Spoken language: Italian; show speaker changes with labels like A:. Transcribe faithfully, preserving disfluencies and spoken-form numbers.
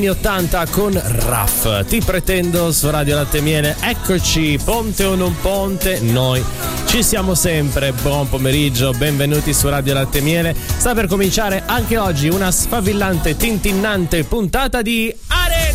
A: ottanta con Raff, Ti pretendo su Radio Latte e Miele. Eccoci, ponte o non ponte, noi ci siamo sempre. Buon pomeriggio, benvenuti su Radio Latte e Miele. Sta per cominciare anche oggi una sfavillante, tintinnante puntata di